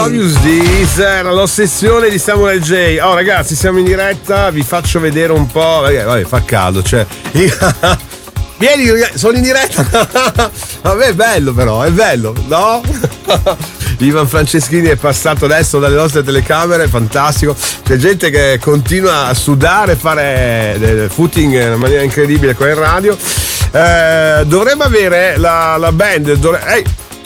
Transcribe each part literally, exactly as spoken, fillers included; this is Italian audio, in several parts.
Era l'ossessione di Samuel J. Oh ragazzi, siamo in diretta, vi faccio vedere un po'. Vabbè, fa caldo, cioè. Vieni, sono in diretta. Vabbè, è bello però, è bello, no? Ivan Franceschini è passato adesso dalle nostre telecamere, fantastico. C'è gente che continua a sudare, fare footing in maniera incredibile qua in radio. Eh, dovremmo avere la, la band. Dovre- Ehi!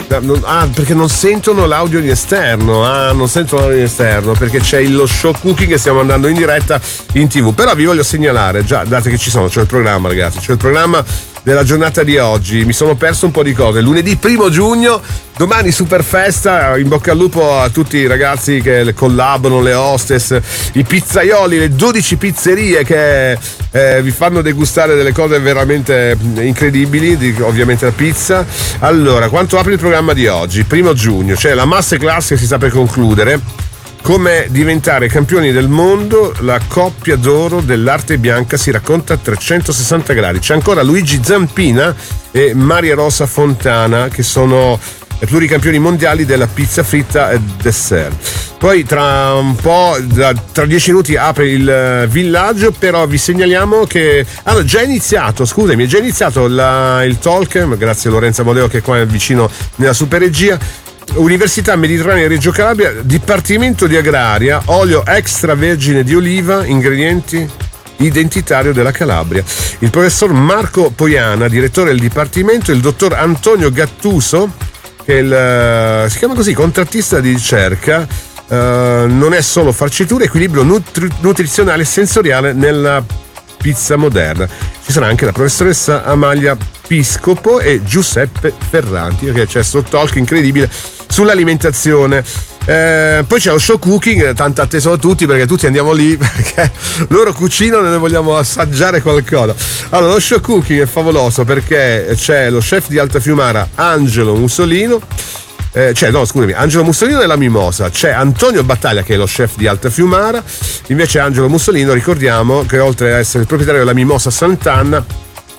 Ah, perché non sentono l'audio in esterno. Ah, non sentono l'audio in esterno perché c'è lo show cooking che stiamo andando in diretta in tv. Però vi voglio segnalare, già, date che ci sono, c'è il programma, ragazzi, c'è il programma della giornata di oggi. Mi sono perso un po' di cose. Lunedì primo giugno, domani super festa. In bocca al lupo a tutti i ragazzi che collabano, le hostess, i pizzaioli, le dodici pizzerie che eh, vi fanno degustare delle cose veramente incredibili, di, ovviamente la pizza. Allora, quanto apre il programma di oggi? Primo giugno, c'è la masterclass che si sta per concludere. Come diventare campioni del mondo, la coppia d'oro dell'arte bianca si racconta a trecentosessanta gradi. C'è ancora Luigi Zampina e Maria Rosa Fontana che sono pluricampioni mondiali della pizza fritta e dessert. Poi tra un po', tra dieci minuti apre il villaggio, però vi segnaliamo che allora, già iniziato, scusami, è già iniziato la, il talk, grazie a Lorenzo Amodeo che è qua vicino nella super regia. Università Mediterranea Reggio Calabria, Dipartimento di Agraria, olio extravergine di oliva, ingredienti identitario della Calabria. Il professor Marco Poiana, direttore del Dipartimento, il dottor Antonio Gattuso, che è il, si chiama così, contrattista di ricerca. Uh, non è solo farcitura, equilibrio nutri- nutrizionale e sensoriale nella pizza moderna. Ci sarà anche la professoressa Amalia Piscopo e Giuseppe Ferranti, perché c'è questo talk incredibile sull'alimentazione. Eh, poi c'è lo show cooking, tanto atteso da tutti perché tutti andiamo lì perché loro cucinano e noi vogliamo assaggiare qualcosa. Allora, lo show cooking è favoloso perché c'è lo chef di Altafiumara Angelo Mussolino. Eh, c'è, no, scusami, Angelo Mussolino e la Mimosa. C'è Antonio Battaglia che è lo chef di Altafiumara. Invece Angelo Mussolino, ricordiamo che oltre ad essere il proprietario della Mimosa Sant'Anna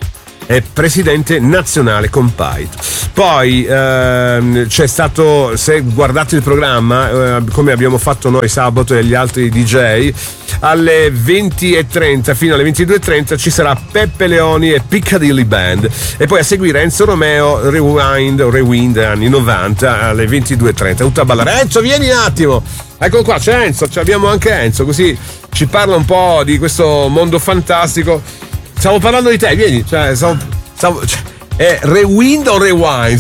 è presidente nazionale Compait. Poi ehm, c'è stato, se guardate il programma, eh, come abbiamo fatto noi sabato e gli altri D J, alle venti e trenta fino alle ventidue e trenta ci sarà Peppe Leoni e Piccadilly Band, e poi a seguire Enzo Romeo, Rewind, Rewind anni novanta alle ventidue e trenta. Tutta a ballare. Enzo, vieni un attimo. Ecco qua, c'è Enzo, cioè abbiamo anche Enzo, così ci parla un po' di questo mondo fantastico. Stiamo parlando di te, vieni, cioè, stavo, stavo, cioè è Rewind o Rewind?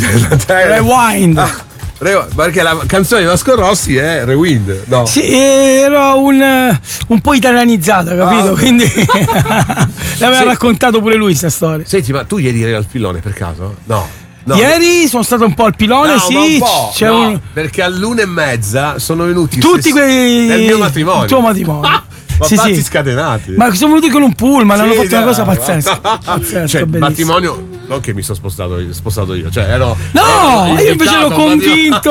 Rewind. Ah, re, perché la canzone di Vasco Rossi è Rewind, no? Sì, era un, un po' italianizzata, capito? Ah. Quindi l'aveva sì. raccontato pure lui sta storia. Senti, ma tu ieri eri al Pillone per caso? No. No. Ieri sono stato un po' al Pilone, no, sì, ma un po', c'è no, un... perché all'una e mezza sono venuti tutti quelli nel mio matrimonio. Il tuo matrimonio. Ah, ma sì, fatti sì. scatenati. Ma sono venuti con un pullman, sì, hanno fatto no, una cosa pazzesca. pazzesca cioè, bellissimo. matrimonio, non che mi sono spostato, spostato io, cioè ero. No, ero io invece l'ho convinto.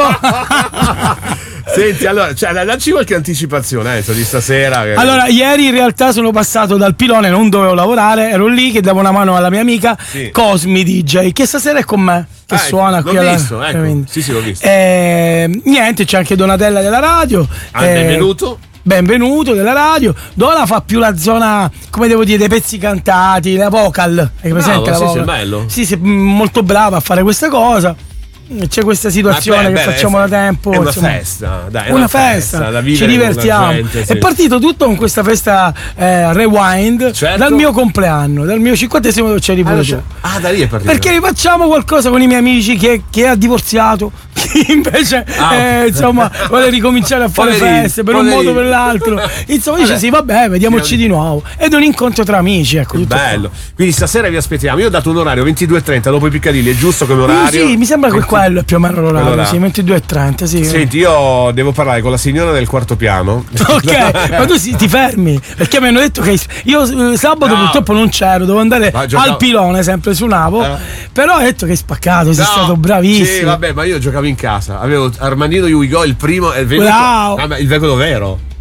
Senti, allora, cioè, dacci qualche anticipazione eh, di stasera. Che... Allora, ieri in realtà sono passato dal Pilone, non dovevo lavorare, ero lì che davo una mano alla mia amica sì. Cosmi D J, che stasera è con me, che ah, suona qui alla... visto, ecco. Sì, sì, l'ho visto. E, niente, c'è anche Donatella della radio. Ah, e... benvenuto. Benvenuto della radio. Dona fa più la zona, come devo dire, dei pezzi cantati, la vocal. Hai presente la sì, vocal? Sì, bello. Sì, sì, molto brava a fare questa cosa. C'è questa situazione beh, che beh, facciamo da tempo. È una insomma. festa, dai, è una, una festa, festa da ci divertiamo. Gente, sì. È partito tutto con questa festa eh, Rewind certo. dal mio compleanno, dal mio cinquantesimo che c'eri pure tu. Ah, da lì è partito. Perché rifacciamo qualcosa con i miei amici che, che ha divorziato, chi invece ah, eh, insomma vuole ricominciare a fare poverino, feste per poverino. un modo o per l'altro. Insomma, dice sì, vabbè, vediamoci sì. di nuovo. Ed è un incontro tra amici, ecco. Che bello. Qua. Quindi stasera vi aspettiamo. Io ho dato un orario ventidue e trenta dopo i Piccadilli, è giusto come orario? Sì, sì mi sembra che quello è più o meno l'orario. Allora, sì, ventidue e trenta, sì. Senti, io devo parlare con la signora del quarto piano. Ok, ma tu sì, ti fermi. Perché mi hanno detto che io eh, sabato no. purtroppo non c'ero, devo andare al Pilone, sempre su Napo. Eh. Però ho detto che hai spaccato, sei no. stato bravissimo. Sì, vabbè, ma io giocavo in casa. Avevo Armandino Uigò il primo e il veicolo. Wow. Ah, il veicolo vero.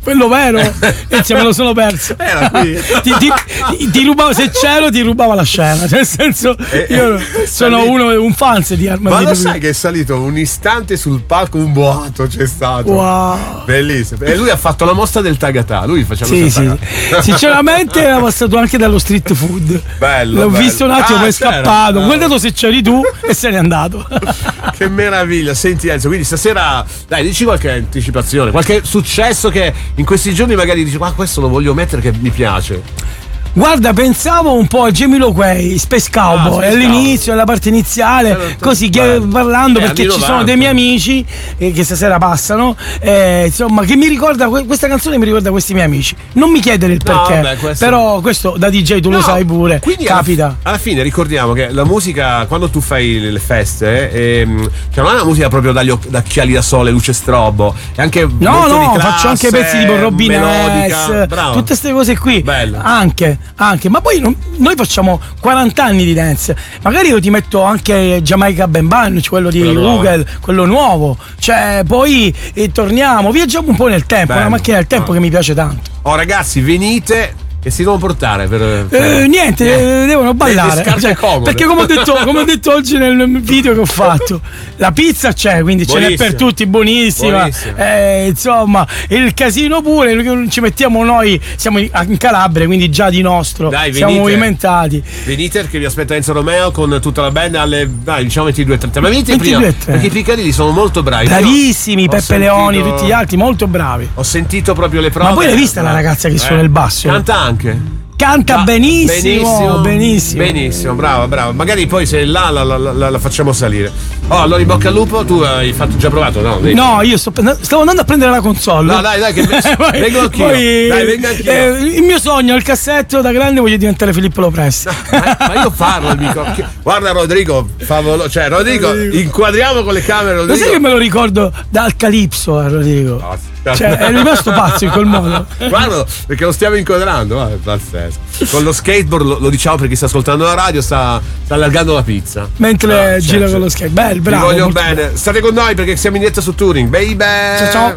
quello vero, e me lo sono perso. Era qui. ti, ti, ti rubava, se c'ero ti rubava la scena, nel senso io sono uno, un fan di Armandino. Ma lo sai che è salito un istante sul palco, un boato c'è stato. Wow. Bellissimo. E lui ha fatto la mossa del tagatà, lui faceva sì, sì. tagatà. Sinceramente era passato anche dallo street food. Bello. L'ho bello. visto un attimo, ah, poi è scappato. Ho no. guardato se c'eri tu e se n'è andato. Che meraviglia. Senti Enzo, quindi stasera dai, dici qualche anticipazione, qualche successo che in questi giorni magari dici, ma questo lo voglio mettere che mi piace. Guarda, pensavo un po' a Jamiroquai, Space Cowboy, ah, all'inizio, alla parte iniziale, eh, così che, parlando, eh, perché ci sono dei miei amici eh, che stasera passano, eh, insomma, che mi ricorda, questa canzone mi ricorda questi miei amici. Non mi chiedere il perché, no, beh, questo... però questo da D J tu no, lo sai pure, quindi capita. Alla, alla fine ricordiamo che la musica, quando tu fai le feste, ehm, cioè non è una musica proprio dagli occhi, da occhiali da sole, luce strobo, è anche no, no, di classe, faccio anche pezzi tipo Robin S, tutte queste cose qui, bello. Anche. Anche, ma poi non, noi facciamo quaranta anni di dance, magari io ti metto anche Jamaica Ben Bunch, quello di Google, quello nuovo, cioè poi eh, torniamo, viaggiamo un po' nel tempo, è una macchina del tempo no. che mi piace tanto. Oh ragazzi, venite. Che si devono portare per, per... Eh, niente, eh, devono ballare, cioè, perché come ho, detto, come ho detto oggi nel video che ho fatto, la pizza c'è, quindi buonissima. Ce n'è per tutti, buonissima, buonissima. Eh, insomma il casino pure, ci mettiamo noi, siamo in Calabria, quindi già di nostro. Dai, siamo venite, movimentati. Venite perché vi aspetta Enzo Romeo con tutta la band alle dai, diciamo ventidue e trenta. Ma venite prima, perché i Piccarelli sono molto bravi. Bravissimi, Peppe sentito... Leoni, tutti gli altri, molto bravi. Ho sentito proprio le prove. Ma poi l'hai vista la ragazza che eh. suona il basso? Canta anche. Canta ah, benissimo, benissimo, benissimo, benissimo, brava, brava. Magari poi se là la, la, la, la facciamo salire. Oh, allora in bocca al lupo, tu hai fatto, già provato, no? Devi. No, io sto, stavo andando a prendere la console. No, dai, dai, che poi, vengo anch'io. Poi, dai, vengo anch'io. Eh, il mio sogno, il cassetto da grande, voglio diventare Filippo Lopresti. No, ma, ma io parlo al microfono. Guarda Rodrigo, favolo, cioè Rodrigo, Rodrigo, inquadriamo con le camere. Rodrigo. Lo sai che me lo ricordo dal Calipso, eh, Rodrigo? No. Cioè, è rimasto pazzo in quel modo. Guarda, perché lo stiamo inquadrando, ah, è pazzesco. Con lo skateboard, lo, lo diciamo per chi sta ascoltando la radio, sta, sta allargando la pizza. Mentre ah, gira cioè, con lo skateboard. Bello, bravo. Vi voglio bene. Bello. State con noi perché siamo in diretta su Touring. Baby. Ciao ciao.